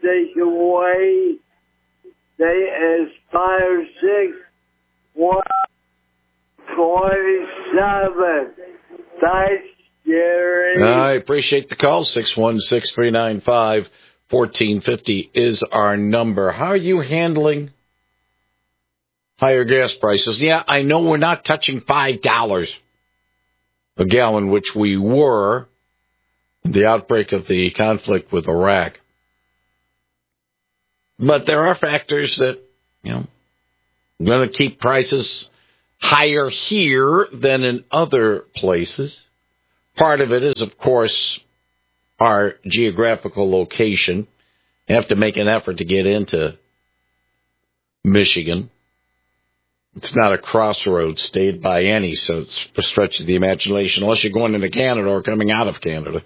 station way. They is 56127. Thanks, Jerry. I appreciate the call. 616-395-1450 is our number. How are you handling higher gas prices? Yeah, I know we're not touching $5 a gallon, which we were the outbreak of the conflict with Iraq. But there are factors that, are going to keep prices higher here than in other places. Part of it is, of course, our geographical location. You have to make an effort to get into Michigan. It's not a crossroads state by any stretch of the imagination, unless you're going into Canada or coming out of Canada.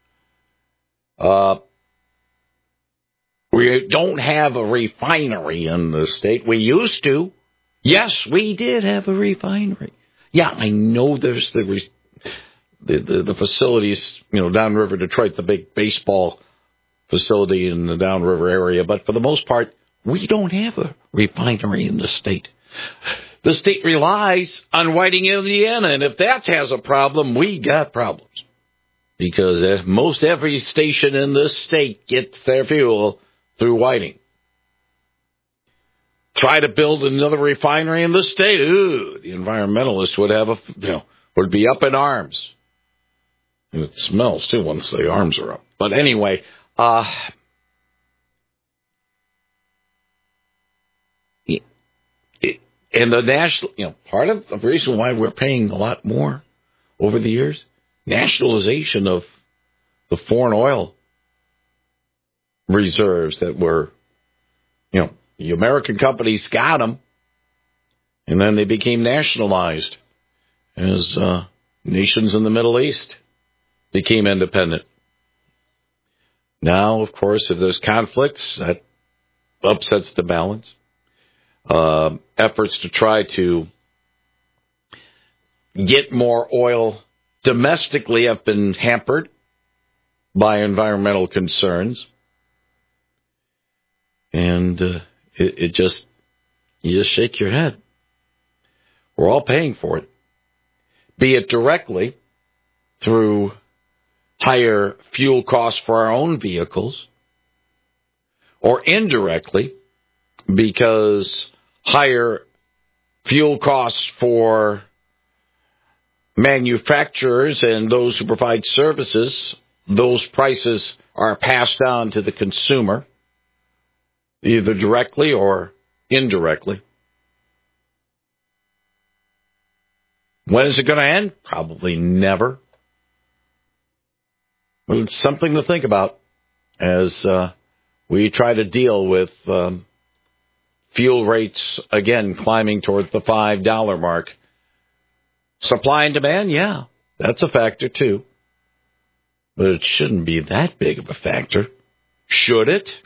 We don't have a refinery in the state. We used to. Yes, we did have a refinery. Yeah, I know there's the facilities, downriver Detroit, the big baseball facility in the downriver area. But for the most part, we don't have a refinery in the state. The state relies on Whiting, Indiana, and if that has a problem, we got problems. Because most every station in this state gets their fuel through Whiting. Try to build another refinery in the state. Ooh, the environmentalists would have would be up in arms. And it smells too once the arms are up. But anyway, and the national, part of the reason why we're paying a lot more over the years, nationalization of the foreign oil reserves that were, the American companies got them, and then they became nationalized as nations in the Middle East became independent. Now, of course, if there's conflicts, that upsets the balance. Efforts to try to get more oil domestically have been hampered by environmental concerns. And you just shake your head. We're all paying for it. Be it directly through higher fuel costs for our own vehicles, or indirectly because higher fuel costs for manufacturers and those who provide services, those prices are passed on to the consumer, either directly or indirectly. When is it going to end? Probably never. But it's something to think about as we try to deal with fuel rates, again, climbing towards the $5 mark. Supply and demand, yeah, that's a factor too. But it shouldn't be that big of a factor. Should it?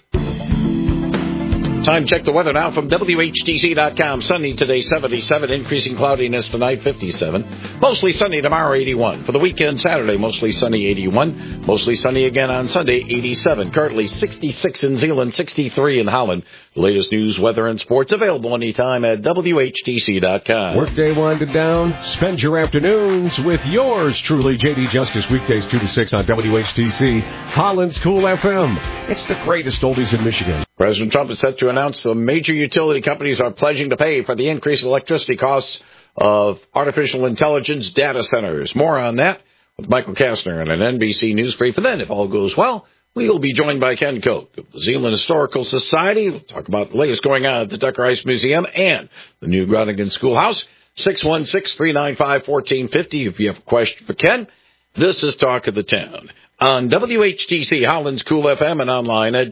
Time check the weather now from WHTC.com. Sunny today, 77. Increasing cloudiness tonight, 57. Mostly sunny tomorrow, 81. For the weekend, Saturday, mostly sunny, 81. Mostly sunny again on Sunday, 87. Currently 66 in Zeeland, 63 in Holland. The latest news, weather, and sports available anytime at WHTC.com. Workday winded down. Spend your afternoons with yours truly, J.D. Justice, weekdays 2 to 6 on WHTC, Holland's Cool FM. It's the greatest oldies in Michigan. President Trump is set to announce the major utility companies are pledging to pay for the increased electricity costs of artificial intelligence data centers. More on that with Michael Kastner in an NBC News brief. And then, if all goes well, we'll be joined by Ken Koch of the Zeeland Historical Society. We'll talk about the latest going on at the Tucker Ice Museum and the new Groningen Schoolhouse. 616-395-1450 if you have a question for Ken. This is Talk of the Town on WHTC, Holland's Cool FM, and online at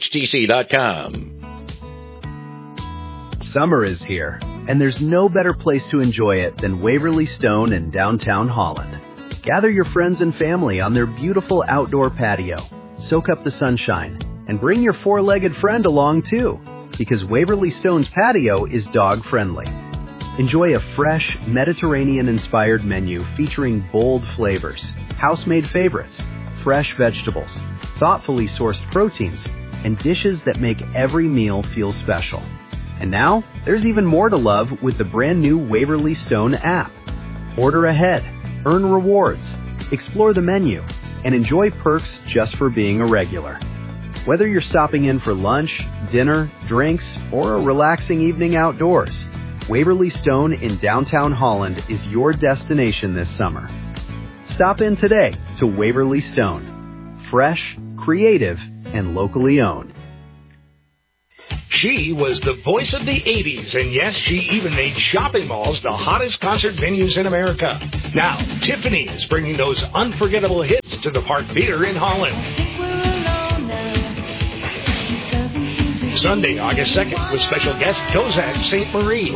WHTC.com. Summer is here, and there's no better place to enjoy it than Waverly Stone in downtown Holland. Gather your friends and family on their beautiful outdoor patio. Soak up the sunshine, and bring your four-legged friend along too, because Waverly Stone's patio is dog-friendly. Enjoy a fresh, Mediterranean-inspired menu featuring bold flavors, house-made favorites, fresh vegetables, thoughtfully sourced proteins, and dishes that make every meal feel special. And now, there's even more to love with the brand new Waverly Stone app. Order ahead, earn rewards, explore the menu, and enjoy perks just for being a regular. Whether you're stopping in for lunch, dinner, drinks, or a relaxing evening outdoors, Waverly Stone in downtown Holland is your destination this summer. Stop in today to Waverly Stone. Fresh, creative, and locally owned. She was the voice of the 80s, and yes, she even made shopping malls the hottest concert venues in America. Now, Tiffany is bringing those unforgettable hits to the Park Theater in Holland. Sunday, August 2nd, with special guest Kozak St. Marie.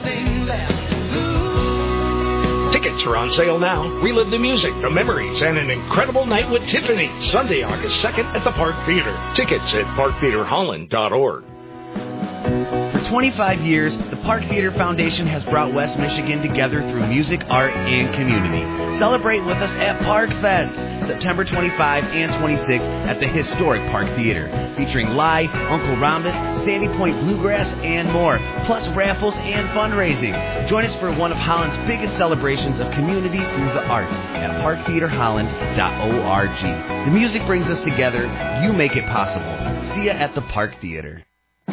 Tickets are on sale now. Relive the music, the memories, and an incredible night with Tiffany. Sunday, August 2nd at the Park Theater. Tickets at parktheaterholland.org. For 25 years, the Park Theater Foundation has brought West Michigan together through music, art, and community. Celebrate with us at Park Fest, September 25 and 26 at the historic Park Theater, featuring Live, Uncle Rhombus, Sandy Point Bluegrass, and more, plus raffles and fundraising. Join us for one of Holland's biggest celebrations of community through the arts at parktheaterholland.org. The music brings us together. You make it possible. See ya at the Park Theater.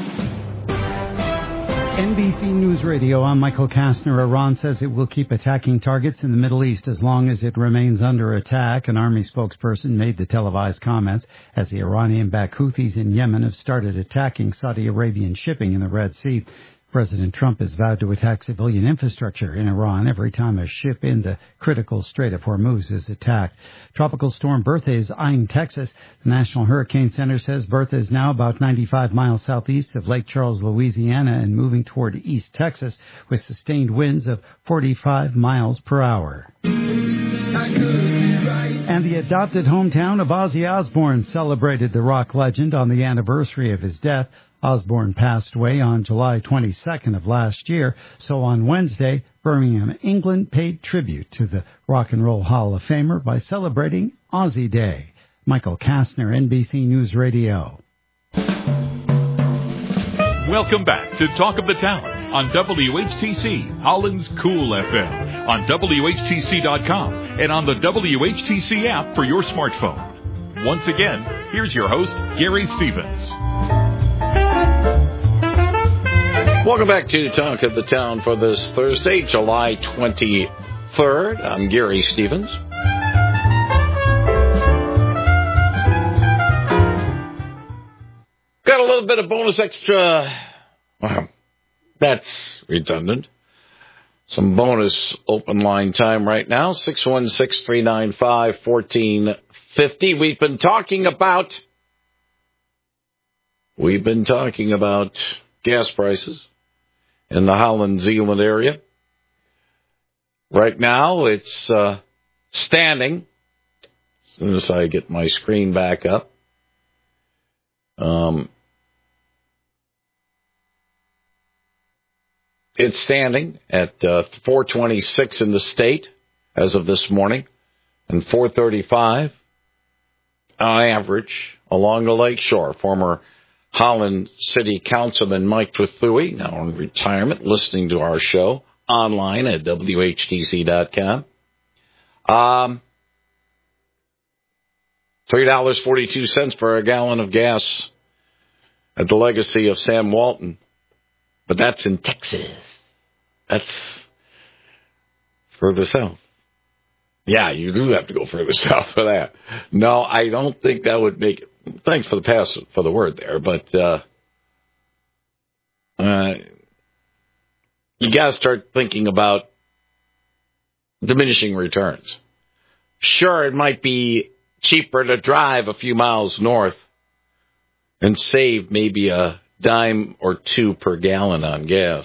NBC News Radio, I'm Michael Kastner. Iran says it will keep attacking targets in the Middle East as long as it remains under attack. An army spokesperson made the televised comments as the Iranian-backed Houthis in Yemen have started attacking Saudi Arabian shipping in the Red Sea. President Trump has vowed to attack civilian infrastructure in Iran every time a ship in the critical Strait of Hormuz is attacked. Tropical storm Bertha is eyeing Texas. The National Hurricane Center says Bertha is now about 95 miles southeast of Lake Charles, Louisiana, and moving toward East Texas with sustained winds of 45 miles per hour. And the adopted hometown of Ozzy Osbourne celebrated the rock legend on the anniversary of his death. Osbourne passed away on July 22nd of last year, so on Wednesday, Birmingham, England paid tribute to the Rock and Roll Hall of Famer by celebrating Ozzy Day. Michael Kastner, NBC News Radio. Welcome back to Talk of the Town on WHTC, Holland's Cool FM, on WHTC.com, and on the WHTC app for your smartphone. Once again, here's your host, Gary Stevens. Welcome back to Talk of the Town for this Thursday, July 23rd. I'm Gary Stevens. Got a little bit of bonus extra. Wow, that's redundant. Some bonus open line time right now, 616-395-1450. We've been talking about gas prices in the Holland-Zeeland area. Right now, it's standing. As soon as I get my screen back up. It's standing at $4.26 in the state as of this morning, and $4.35 on average along the lakeshore. Former Holland City Councilman Mike Trethewey, now in retirement, listening to our show online at WHTC.com. $3.42 for a gallon of gas at the legacy of Sam Walton. But that's in Texas. That's further south. Yeah, you do have to go further south for that. No, I don't think that would make it. Thanks for the pass for the word there, but you got to start thinking about diminishing returns. Sure, it might be cheaper to drive a few miles north and save maybe a dime or two per gallon on gas,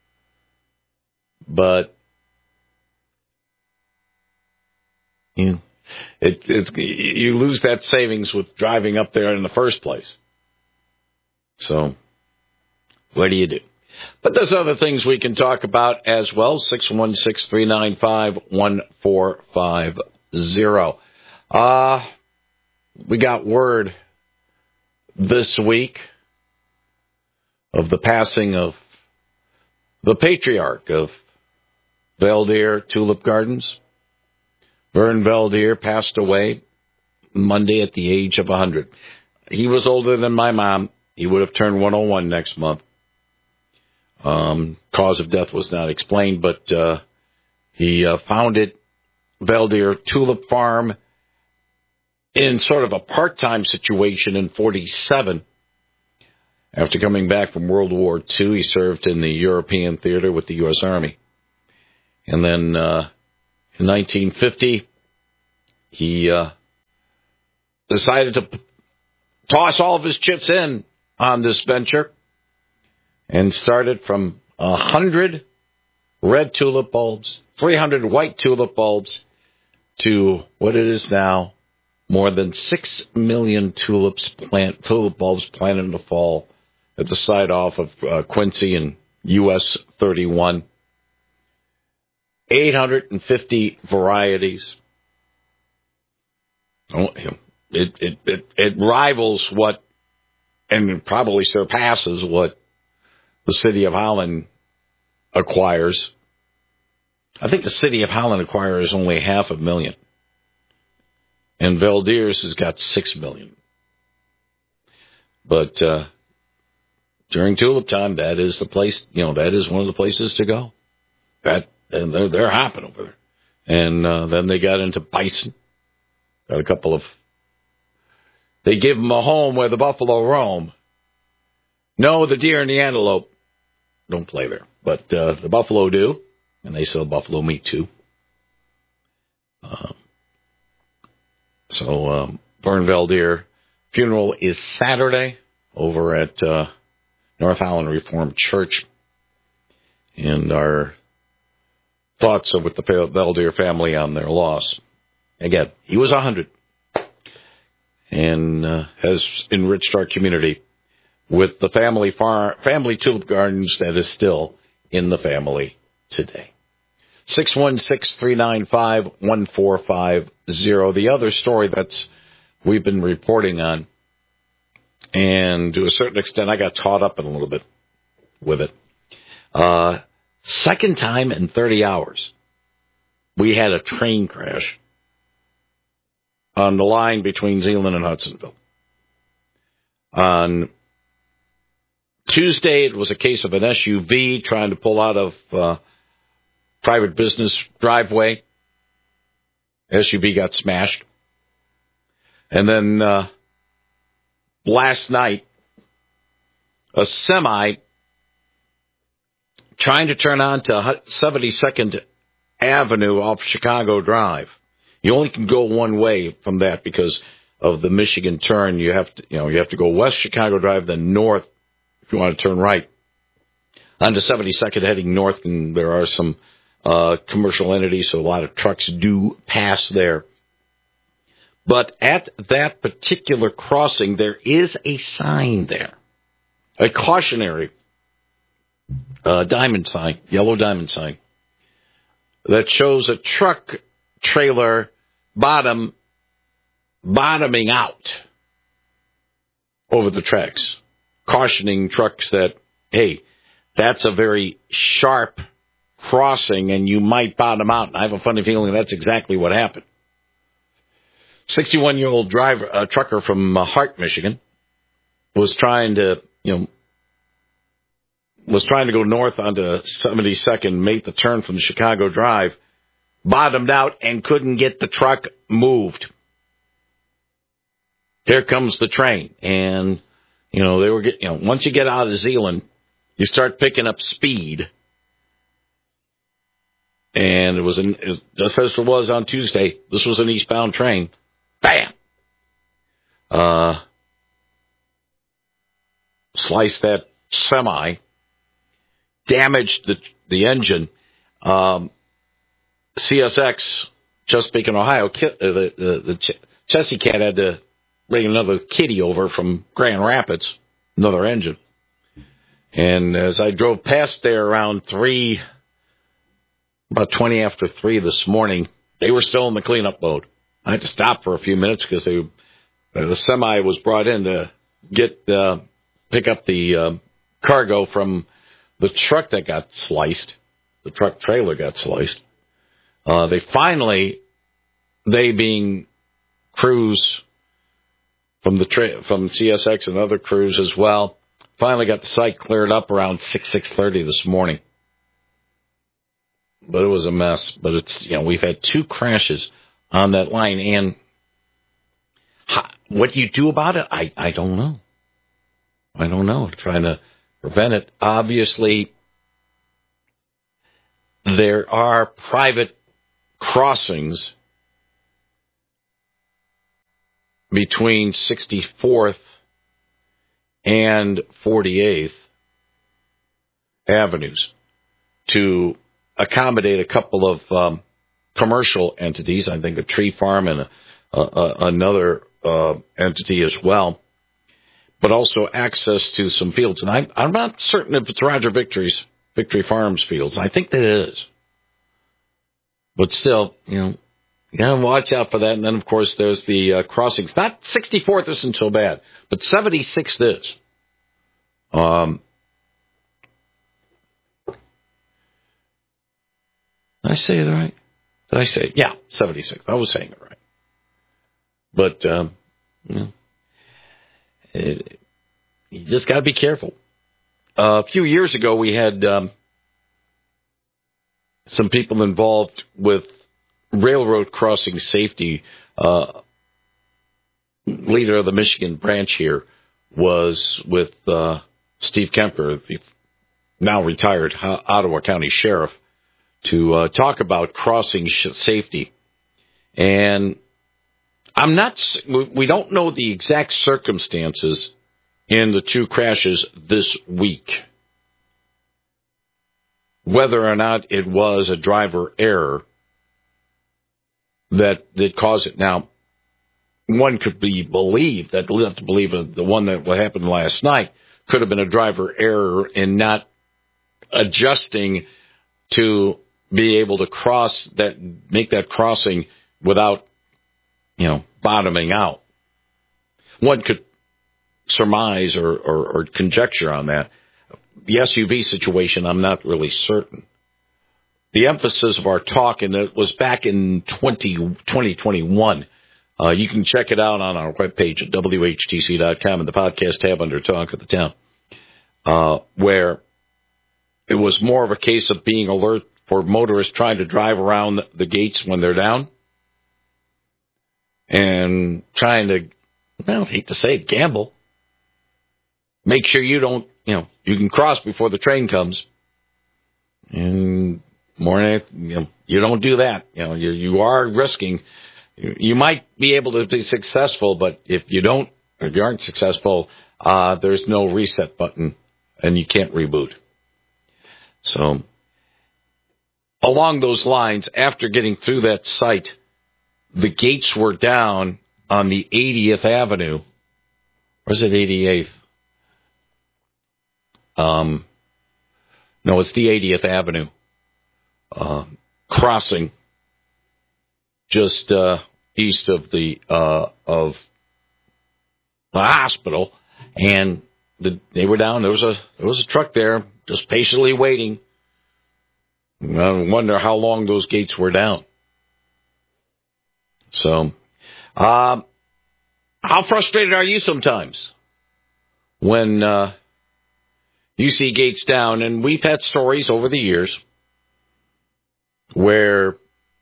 but you lose that savings with driving up there in the first place. So, what do you do? But there's other things we can talk about as well. 616-395-1450. We got word this week of the passing of the patriarch of Belvedere Tulip Gardens. Vern Belvedere passed away Monday at the age of 100. He was older than my mom. He would have turned 101 next month. Cause of death was not explained, but he founded Belvedere Tulip Farm in sort of a part-time situation in 1947. After coming back from World War II, he served in the European theater with the U.S. Army. And then in 1950, he decided to toss all of his chips in on this venture and started from 100 red tulip bulbs, 300 white tulip bulbs, to what it is now, more than 6 million tulip bulbs planted in the fall at the site off of Quincy and US 31. 850 varieties. It rivals what, and it probably surpasses what the city of Holland acquires. I think the city of Holland acquires only 500,000. And Belvedere's has got 6 million. But during tulip time, that is the place, that is one of the places to go. And they're hopping over there. And then they got into bison. Got a couple of, they give them a home where the buffalo roam. No, the deer and the antelope don't play there. But the buffalo do. And they sell buffalo meat too. So Vern Belvedere funeral is Saturday over at North Holland Reformed Church. And our thoughts are with the Belvedere family on their loss. Again, he was 100 and has enriched our community with the family tulip gardens that is still in the family today. 616-395-1450. The other story that we've been reporting on, and to a certain extent I got caught up in a little bit with it. Second time in 30 hours, we had a train crash on the line between Zeeland and Hudsonville. On Tuesday, it was a case of an SUV trying to pull out of private business driveway. SUV got smashed. And then last night, a semi trying to turn on to 72nd Avenue off Chicago Drive. You only can go one way from that because of the Michigan turn. You have to go west Chicago Drive, then north if you want to turn right. Onto 72nd heading north, and there are some commercial entities, so a lot of trucks do pass there. But at that particular crossing, there is a sign there, a cautionary diamond sign, yellow diamond sign, that shows a truck trailer bottoming out over the tracks, cautioning trucks that, hey, that's a very sharp crossing and you might bottom out. And I have a funny feeling that's exactly what happened. 61-year-old trucker from Hart, Michigan, was trying to go north onto 72nd, made the turn from the Chicago Drive, bottomed out and couldn't get the truck moved. Here comes the train. And, they were once you get out of Zeeland, you start picking up speed. And it was just as it was on Tuesday, this was an eastbound train. Bam! Sliced that semi, damaged the engine. CSX, Chesapeake and Ohio, the Chessie Cat had to bring another kitty over from Grand Rapids, another engine. And as I drove past there around about 20 after 3 this morning, they were still in the cleanup mode. I had to stop for a few minutes because the semi was brought in to pick up the cargo from the truck that got sliced. The truck trailer got sliced. They being crews from from CSX and other crews as well, finally got the site cleared up around 6:30 this morning. But it was a mess. But it's, we've had 2 crashes on that line, and what do you do about it? I don't know. I don't know. Trying to prevent it. Obviously, there are private crossings between 64th and 48th Avenues to accommodate a couple of commercial entities. I think a tree farm and another entity as well, but also access to some fields. And I'm not certain if it's Roger Victory Farms fields. I think that it is. But still, you gotta watch out for that. And then, of course, there's the crossings. Not 64th isn't so bad, but 76th is. Did I say it right? Did I say it? Yeah, 76th. I was saying it right. But, you just got to be careful. A few years ago, we had some people involved with railroad crossing safety. Leader of the Michigan branch here was with Steve Kemper, the now retired Ottawa County Sheriff, to talk about crossing safety. And we don't know the exact circumstances in the 2 crashes this week, whether or not it was a driver error that caused it. Now, one could believe that the one that happened last night could have been a driver error in not adjusting to be able to make that crossing without, bottoming out. One could surmise or conjecture on that. The SUV situation, I'm not really certain. The emphasis of our talk, and it was back in 2021. You can check it out on our webpage at WHTC.com in the podcast tab under Talk of the Town, where it was more of a case of being alert for motorists trying to drive around the gates when they're down and trying to, I hate to say it, gamble. Make sure you don't, you can cross before the train comes. And you don't do that. You are risking. You might be able to be successful, but if you aren't successful, there's no reset button and you can't reboot. So, along those lines, after getting through that site, the gates were down on the 80th Avenue. Or is it 88th? No, it's the 80th Avenue crossing just east of the hospital, and they were down. There was a truck there just patiently waiting. I wonder how long those gates were down. So, how frustrated are you sometimes when you see gates down? And we've had stories over the years where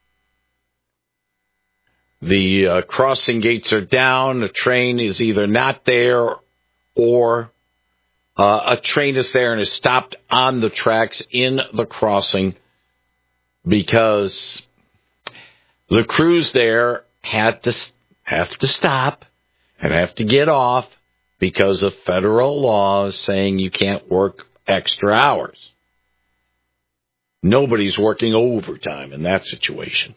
the crossing gates are down, a train is either not there, or a train is there and is stopped on the tracks in the crossing because the crews there have to stop and have to get off because of federal laws saying you can't work extra hours. Nobody's working overtime in that situation.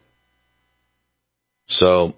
So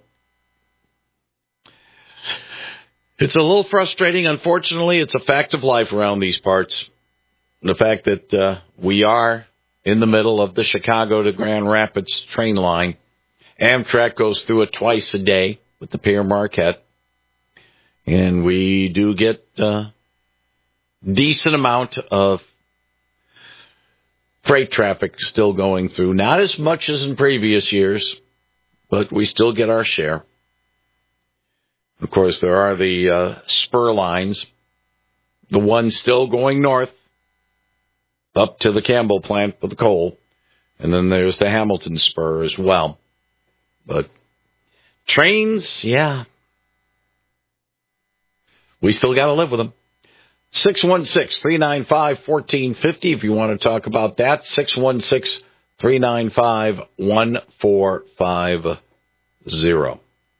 it's a little frustrating. Unfortunately, it's a fact of life around these parts. The fact that we are in the middle of the Chicago to Grand Rapids train line. Amtrak goes through it twice a day with the Pierre Marquette. And we do get decent amount of freight traffic still going through. Not as much as in previous years, but we still get our share. Of course, there are the spur lines, the one still going north up to the Campbell plant for the coal, and then there's the Hamilton spur as well. But trains, yeah, we still got to live with them. 616-395-1450 if you want to talk about that. 616-395-1450.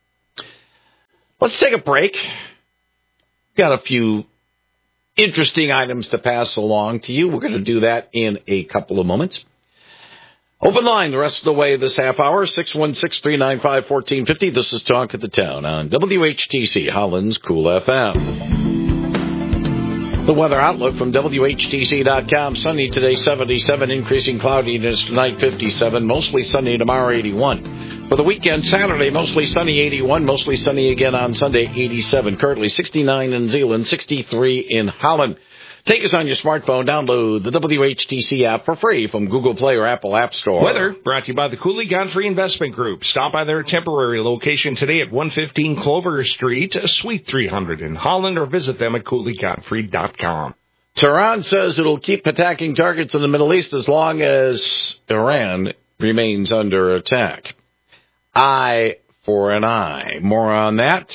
Let's take a break. Got a few interesting items to pass along to you. We're going to do that in a couple of moments. Open line the rest of the way this half hour, 616-395-1450. This is Talk of the Town on WHTC, Holland's Cool FM. The weather outlook from WHTC.com. Sunny today, 77. Increasing cloudiness tonight, 57. Mostly sunny tomorrow, 81. For the weekend, Saturday, mostly sunny, 81. Mostly sunny again on Sunday, 87. Currently 69 in Zeeland, 63 in Holland. Take us on your smartphone. Download the WHTC app for free from Google Play or Apple App Store. Weather brought to you by the Cooley Godfrey Investment Group. Stop by their temporary location today at 115 Clover Street, Suite 300 in Holland, or visit them at CooleyGodfrey.com. Tehran says it'll keep attacking targets in the Middle East as long as Iran remains under attack. Eye for an eye. More on that.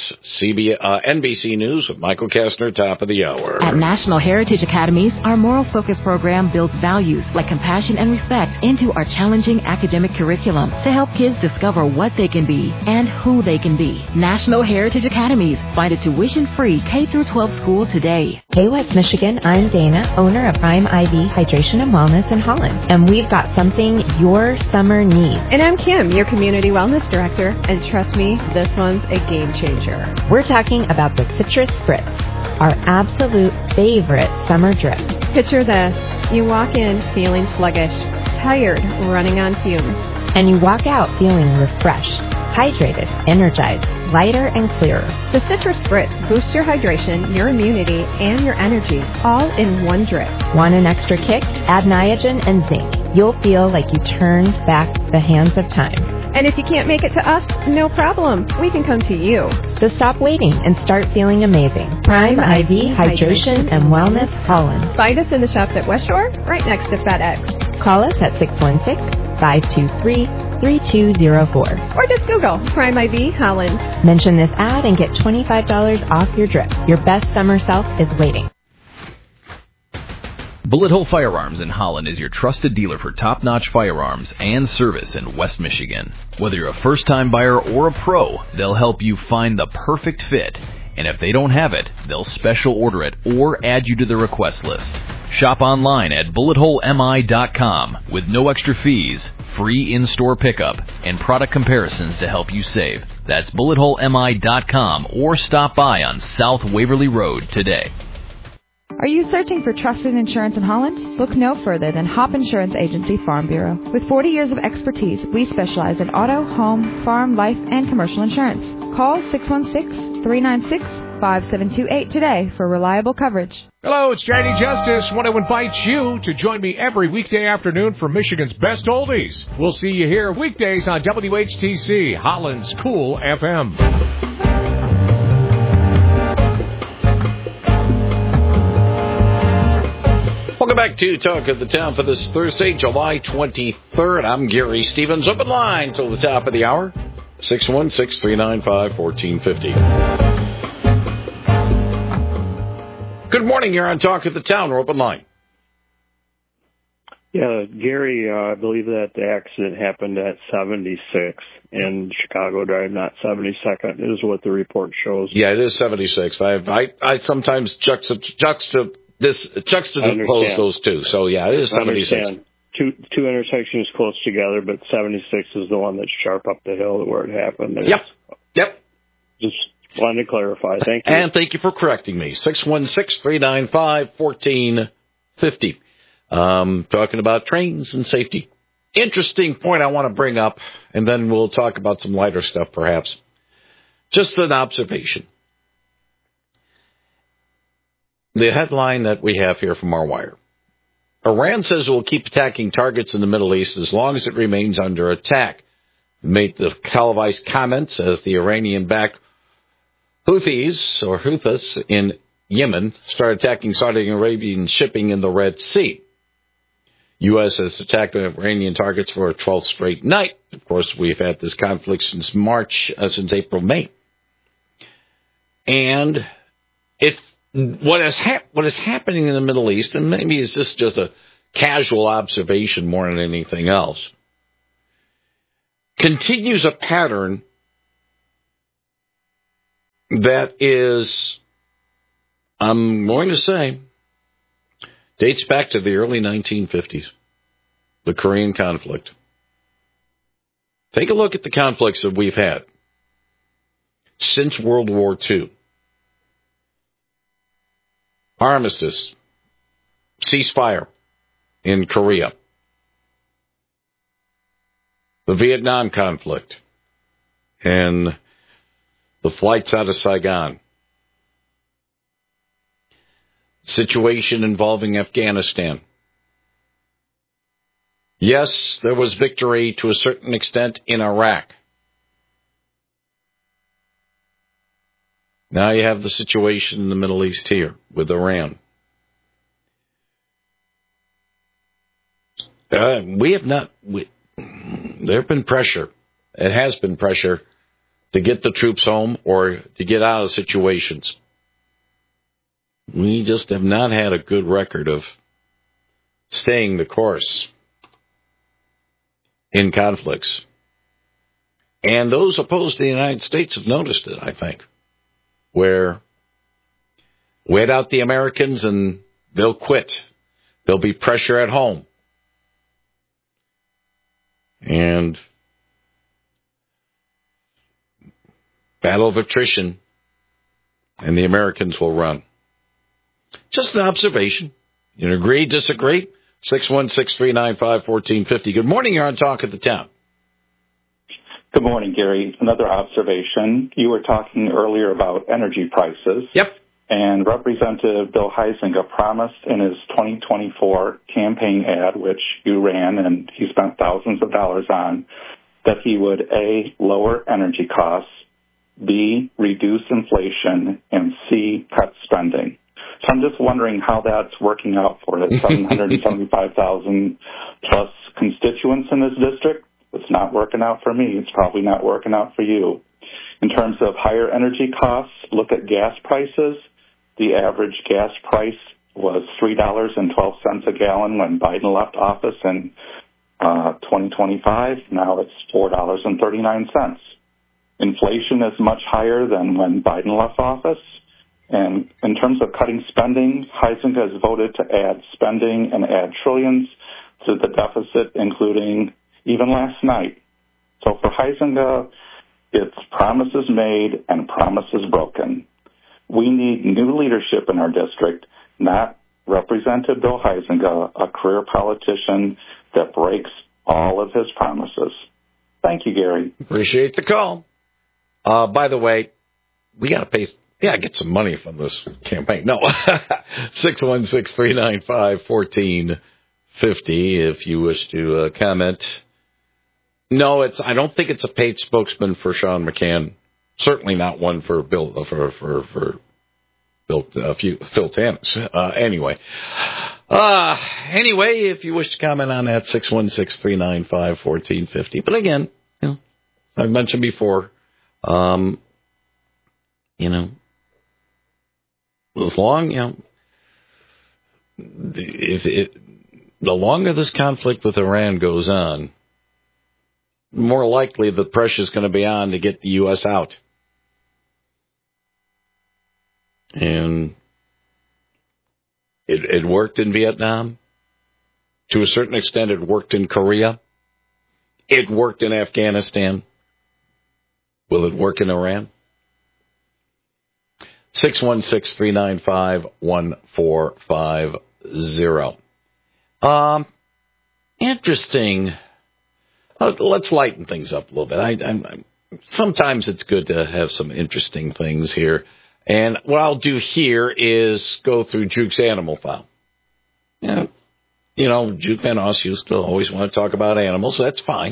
NBC News with Michael Kastner, top of the hour. At National Heritage Academies, our Moral Focus program builds values like compassion and respect into our challenging academic curriculum to help kids discover what they can be and who they can be. National Heritage Academies. Find a tuition-free K-12 school today. Hey, West Michigan, I'm Dana, owner of Prime IV Hydration and Wellness in Holland, and we've got something your summer needs. And I'm Kim, your Community Wellness Director, and trust me, this one's a game changer. We're talking about the Citrus Spritz, our absolute favorite summer drip. Picture this. You walk in feeling sluggish, tired, running on fumes. And you walk out feeling refreshed, hydrated, energized, lighter and clearer. The Citrus Spritz boosts your hydration, your immunity, and your energy, all in one drip. Want an extra kick? Add Niagen and zinc. You'll feel like you turned back the hands of time. And if you can't make it to us, no problem. We can come to you. So stop waiting and start feeling amazing. Prime IV Hydration and Wellness Holland. Find us in the shops at West Shore, right next to FedEx. Call us at 616-523-3204. Or just Google Prime IV Holland. Mention this ad and get $25 off your drip. Your best summer self is waiting. Bullet Hole Firearms in Holland is your trusted dealer for top-notch firearms and service in West Michigan. Whether you're a first-time buyer or a pro, they'll help you find the perfect fit. And if they don't have it, they'll special order it or add you to the request list. Shop online at bulletholemi.com with no extra fees, free in-store pickup, and product comparisons to help you save. That's bulletholemi.com or stop by on South Waverly Road today. Are you searching for trusted insurance in Holland? Look no further than Hop Insurance Agency Farm Bureau. With 40 years of expertise, we specialize in auto, home, farm, life, and commercial insurance. Call 616-396-5728 today for reliable coverage. Hello, it's JD Justice. Want to invite you to join me every weekday afternoon for Michigan's Best Oldies. We'll see you here weekdays on WHTC, Holland's Cool FM. Welcome back to Talk of the Town for this Thursday, July 23rd. I'm Gary Stevens. Open line till the top of the hour, 616-395-1450. Good morning. You're on Talk of the Town. We're open line. Yeah, Gary, I believe that the accident happened at 76 in Chicago Drive, not 72nd, is what the report shows. Yeah, it is 76. I sometimes juxtapose those two. So, yeah, it is 76. Two intersections close together, but 76 is the one that's sharp up the hill where it happened. Yep. Just wanted to clarify. Thank you. And thank you for correcting me. 616-395-1450. Talking about trains and safety. Interesting point I want to bring up, and then we'll talk about some lighter stuff perhaps. Just an observation. the headline that we have here from our wire. Iran says it will keep attacking targets in the Middle East as long as it remains under attack. It made the televised comments as the Iranian-backed Houthis in Yemen started attacking Saudi Arabian shipping in the Red Sea. U.S. has attacked Iranian targets for a 12th straight night. Of course, we've had this conflict since April, May. And what is happening in the Middle East, and maybe it's just a casual observation more than anything else, continues a pattern that is, I'm going to say, dates back to the early 1950s, the Korean conflict. Take a look at the conflicts that we've had since World War II. Armistice, ceasefire in Korea, the Vietnam conflict, and the flights out of Saigon, situation involving Afghanistan. Yes, there was victory to a certain extent in Iraq. Now you have the situation in the Middle East here with Iran. There have been pressure. It has been pressure to get the troops home or to get out of situations. We just have not had a good record of staying the course in conflicts. And those opposed to the United States have noticed it, I think, where wait out the Americans and they'll quit. There'll be pressure at home. And battle of attrition, and the Americans will run. Just an observation. You agree, disagree? 616-395-1450. Good morning, you're on Talk of the Town. Good morning, Gary. Another observation. You were talking earlier about energy prices. Yep. And Representative Bill Huizenga promised in his 2024 campaign ad, which you ran and he spent thousands of dollars on, that he would, A, lower energy costs, B, reduce inflation, and C, cut spending. So I'm just wondering how that's working out for the 775,000 plus constituents in this district. It's not working out for me. It's probably not working out for you. In terms of higher energy costs, look at gas prices. The average gas price was $3.12 a gallon when Biden left office in 2025. Now it's $4.39. Inflation is much higher than when Biden left office. And in terms of cutting spending, Huizenga has voted to add spending and add trillions to the deficit, including even last night. So for Huizenga, it's promises made and promises broken. We need new leadership in our district, not Representative Bill Huizenga, a career politician that breaks all of his promises. Thank you, Gary. Appreciate the call. By the way, we got to pay... Yeah, get some money from this campaign. No, 616-395-1450 if you wish to comment. No, I don't think it's a paid spokesman for Sean McCann. Certainly not one for Phil Tanis. Anyway, if you wish to comment on that, 616-395-1450. But again, I've mentioned before, as long, the longer this conflict with Iran goes on, more likely the pressure is going to be on to get the U.S. out. And it worked in Vietnam. To a certain extent, it worked in Korea. It worked in Afghanistan. Will it work in Iran? 616-395-1450. Interesting. Let's lighten things up a little bit. Sometimes it's good to have some interesting things here And what I'll do here is go through Juke's animal file. Yeah, you know, Juke Van Oss used to always want to talk about animals, so that's fine.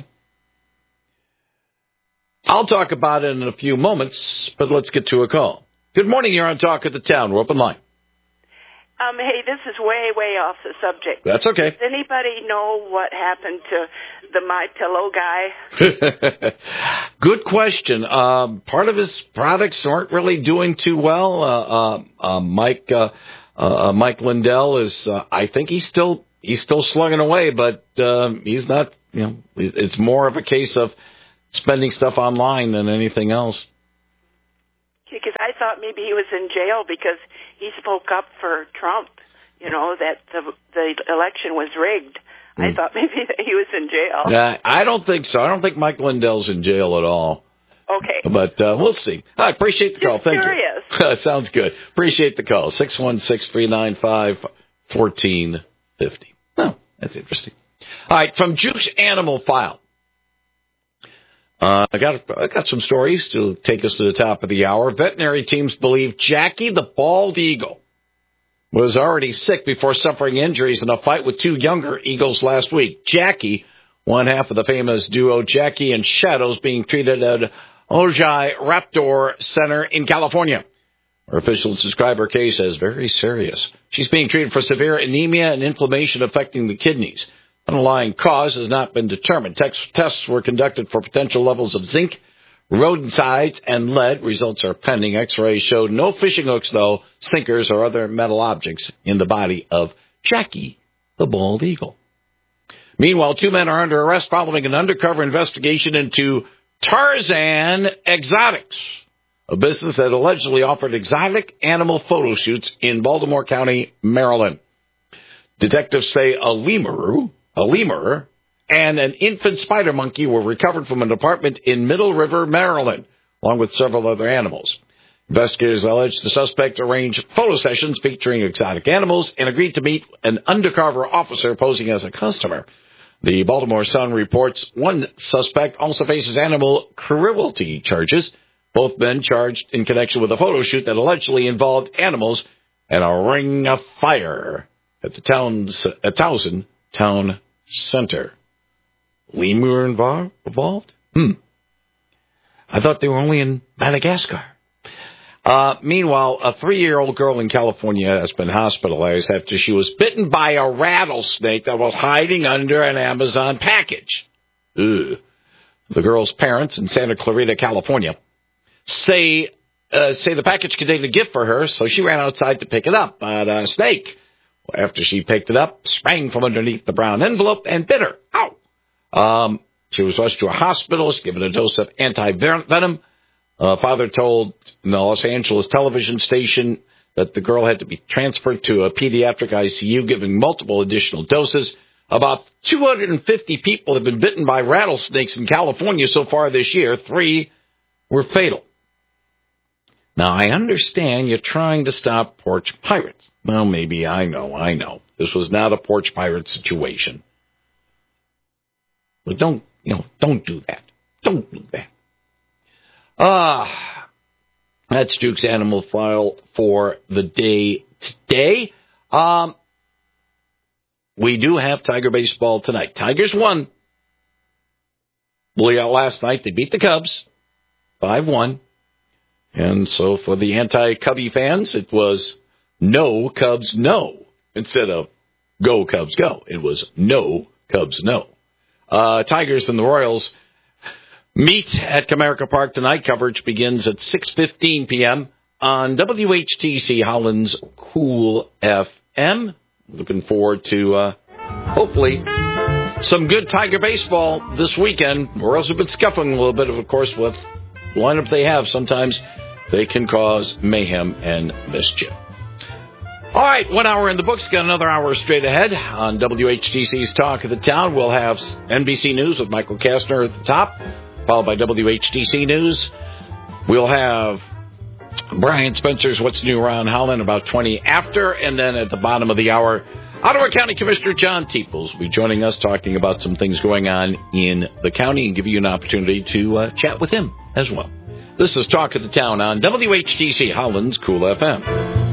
I'll talk about it in a few moments, but let's get to a call. Good morning, you're on Talk of the Town. We're open line. Hey, this is way off the subject. That's okay. Does anybody know what happened to the My Pillow guy? Good question. Part of his products aren't really doing too well. Mike Lindell is, I think he's still slugging away, but he's not, you know, it's more of a case of spending stuff online than anything else. Because I thought maybe he was in jail because he spoke up for Trump, you know, that the election was rigged. I thought maybe that he was in jail. I don't think so. I don't think Mike Lindell's in jail at all. Okay. But we'll see. I appreciate the call. Thank curious. you. Sounds good. Appreciate the call. 616-395-1450. Oh, that's interesting. All right, from Juke's Animal File. I got some stories to take us to the top of the hour. Veterinary teams believe Jackie the bald eagle was already sick before suffering injuries in a fight with two younger eagles last week. Jackie, one half of the famous duo Jackie and Shadows, being treated at Ojai Raptor Center in California. Our officials describe her case as very serious. She's being treated for severe anemia and inflammation affecting the kidneys. Underlying cause has not been determined. Tests were conducted for potential levels of zinc, rodenticides, and lead. Results are pending. X-rays showed no fishing hooks, though, sinkers, or other metal objects in the body of Jackie, the bald eagle. Meanwhile, two men are under arrest following an undercover investigation into Tarzan Exotics, a business that allegedly offered exotic animal photo shoots in Baltimore County, Maryland. Detectives say a lemur, and an infant spider monkey were recovered from an apartment in Middle River, Maryland, along with several other animals. Investigators allege the suspect arranged photo sessions featuring exotic animals and agreed to meet an undercover officer posing as a customer. The Baltimore Sun reports one suspect also faces animal cruelty charges. Both men charged in connection with a photo shoot that allegedly involved animals and a ring of fire at the Towson Town Center. Lemur involved? I thought they were only in Madagascar. Meanwhile, a 3-year-old girl in California has been hospitalized after she was bitten by a rattlesnake that was hiding under an Amazon package. Ugh. The girl's parents in Santa Clarita, California, say the package contained a gift for her, so she ran outside to pick it up. But a snake, after she picked it up, sprang from underneath the brown envelope and bit her. Ow! She was rushed to a hospital. She was given a dose of anti-venom. Father told the Los Angeles television station that the girl had to be transferred to a pediatric ICU, giving multiple additional doses. About 250 people have been bitten by rattlesnakes in California so far this year. 3 were fatal. Now, I understand you're trying to stop porch pirates. Well, maybe I know. This was not a porch pirate situation. But don't do that. Don't do that. That's Duke's Animal File for the day today. We do have Tiger baseball tonight. Tigers won. Last night they beat the Cubs 5-1. And so for the anti-Cubby fans, it was no Cubs no. Instead of go Cubs go, it was no Cubs no. Tigers and the Royals meet at Comerica Park tonight. Coverage begins at 6:15 p.m. on WHTC Holland's Cool FM. Looking forward to, hopefully, some good Tiger baseball this weekend. Royals have been scuffling a little bit, of course, with the lineup they have. Sometimes they can cause mayhem and mischief. All right, 1 hour in the books. Got another hour straight ahead on WHTC's Talk of the Town. We'll have NBC News with Michael Kastner at the top, followed by WHTC News. We'll have Brian Spencer's What's New Around Holland about 20 after, and then at the bottom of the hour, Ottawa County Commissioner John Teeples will be joining us talking about some things going on in the county and give you an opportunity to chat with him as well. This is Talk of the Town on WHTC Holland's Cool FM.